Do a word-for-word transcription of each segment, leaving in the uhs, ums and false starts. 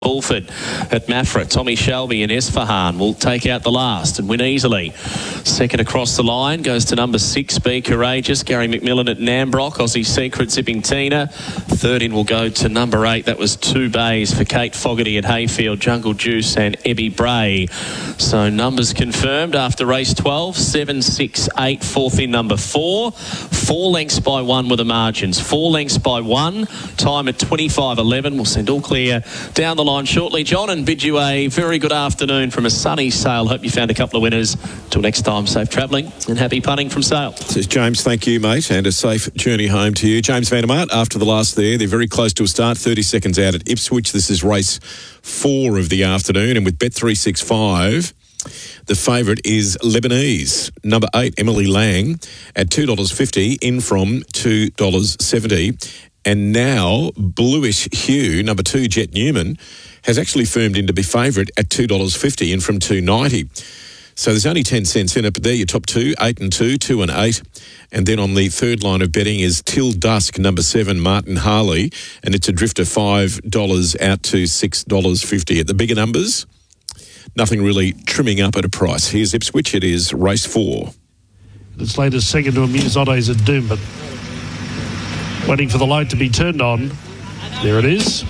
Bulford at Mafra. Tommy Shelby and Esfahan will take out the last and win easily. Second across the line goes to number six, Be Courageous. Gary McMillan at Nambrock. Aussie Secret Zipping Tina. Third in will go to number eight. That was two bays for Kate Fogarty at Hayfield, Jungle Juice and Ebby Bray. So numbers confirmed after race twelve. seven, six, eight. Fourth in number four. Four lengths by one were the margins. Four lengths by one. Time at twenty-five eleven. We'll send all clear down the line shortly, John, and bid you a very good afternoon from a sunny Sale. Hope you found a couple of winners. Till next time, safe travelling and happy punting from Sale. Says James, thank you, mate, and a safe journey home to you. James Vandermart, after the last there, they're very close to a start, thirty seconds out at Ipswich. This is race four of the afternoon, and with Bet three sixty-five, the favourite is Lebanese. Number eight, Emily Lang, at two dollars fifty, in from two dollars seventy. And now, Bluish Hue, number two, Jet Newman, has actually firmed in to be favourite at two dollars fifty, in from two dollars ninety. So there's only ten cents in it, but there your top two, eight and two, two and eight. And then on the third line of betting is Till Dusk, number seven, Martin Harley, and it's a drifter five dollars out to six dollars fifty. At the bigger numbers, nothing really trimming up at a price. Here's Ipswich, it is race four. It's latest second to Amuse Oddes at Doom, but waiting for the light to be turned on. There it is.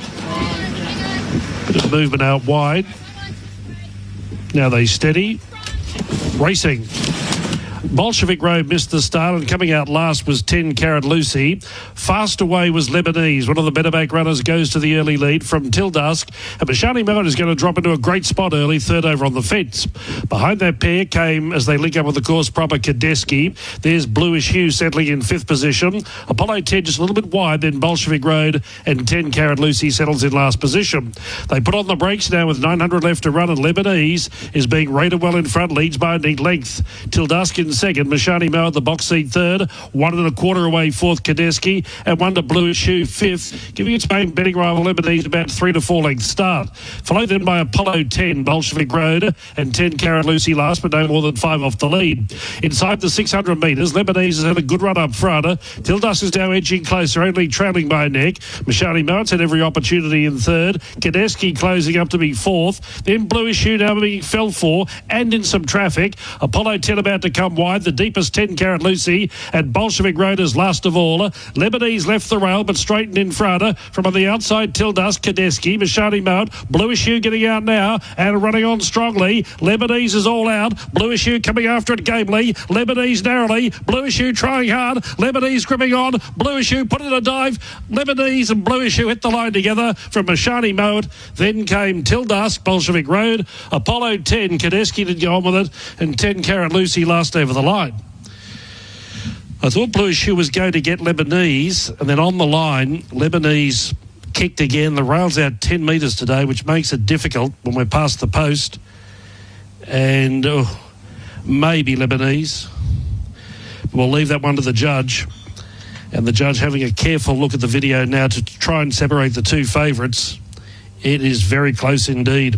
Bit of movement out wide. Now they steady. Racing. Bolshevik Road missed the start, and coming out last was ten Carat Lucy. Fast away was Lebanese. One of the better back runners goes to the early lead from Till Dusk. And Mashani Mount is going to drop into a great spot early, third over on the fence. Behind that pair came, as they link up with the course proper, Kadeski. There's Bluish Hue settling in fifth position. Apollo ten just a little bit wide, then Bolshevik Road and ten Carat Lucy settles in last position. They put on the brakes now with nine hundred left to run, and Lebanese is being rated well in front, leads by a neat length. Till Dusk in second, Mashani Mo at the box seat third, one and a quarter away fourth Kadeski, and one to Bluish Hue fifth, giving its main betting rival Lebanese about three to four length start. Followed then by Apollo ten, Bolshevik Road, and ten Carat Lucy last, but no more than five off the lead. Inside the six hundred metres, Lebanese has had a good run up front. Till Dusk is now edging closer, only trailing by a neck. Mashani Mo's had every opportunity in third. Kadeski closing up to be fourth. Then Bluish Hue now being fell for and in some traffic. Apollo ten about to come wide. The deepest ten Carat Lucy, and Bolshevik Road is last of all. Lebanese left the rail but straightened in front. From on the outside, Till Dusk, Kadeski, Mashani Mount, Bluish Hue getting out now and running on strongly. Lebanese is all out. Bluish Hue coming after it gamely. Lebanese narrowly. Bluish Hue trying hard. Lebanese gripping on. Bluish Hue put in a dive. Lebanese and Bluish Hue hit the line together from Mashani Mount. Then came Till Dusk, Bolshevik Road, Apollo ten, Kadeski did go on with it, and ten Carat Lucy last over the line. I thought Bluish Hue was going to get Lebanese, and then on the line, Lebanese kicked again. The rail's out ten metres today, which makes it difficult when we're past the post. And oh, maybe Lebanese. We'll leave that one to the judge. And the judge having a careful look at the video now to try and separate the two favourites. It is very close indeed.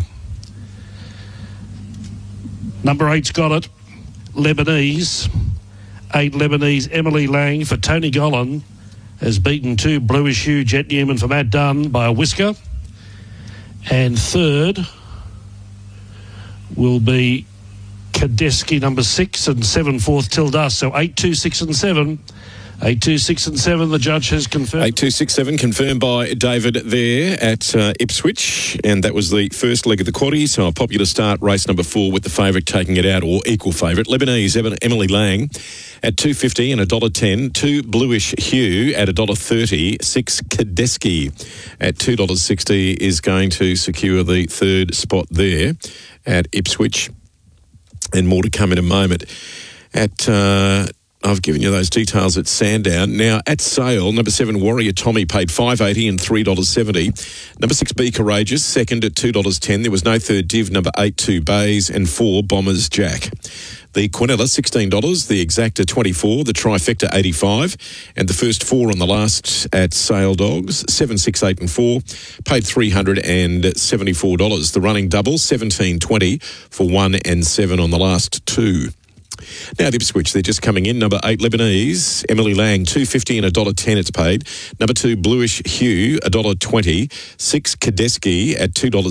Number eight's got it. Lebanese. Eight Lebanese, Emily Lang for Tony Gollan, has beaten two Bluish Hue, Jet Newman for Matt Dunn by a whisker. And third will be Kadeski, number six, and seven fourth Till Dusk. So eight, two, six and seven. eight, two, six and seven, the judge has confirmed. eight, two, six, seven, confirmed by David there at uh, Ipswich. And that was the first leg of the quaddie. So a popular start, race number four, with the favourite taking it out, or equal favourite. Lebanese, Emily Lang at two fifty and one dollar ten. Two Bluish Hue at one dollar thirty. Six Kadeski at two dollars sixty is going to secure the third spot there at Ipswich. And more to come in a moment. At... Uh, I've given you those details at Sandown. Now, at sale, number seven, Warrior Tommy, paid five dollars eighty and three dollars seventy. Number six, Be Courageous, second at two dollars ten. There was no third div. Number eight, Two Bays, and four, Bombers Jack. The Quinella, sixteen dollars. The Exacta, twenty-four dollars. The Trifecta, eighty-five dollars. And the first four on the last at Sale Dogs, seven, six, eight and four, paid three hundred seventy-four dollars. The running double, seventeen twenty for one and seven on the last two. Now at Ipswich, they're just coming in. Number eight, Lebanese, Emily Lang, two fifty and one dollar ten it's paid. Number two, Bluish Hue, one dollar twenty. Six, Kadeski at two dollars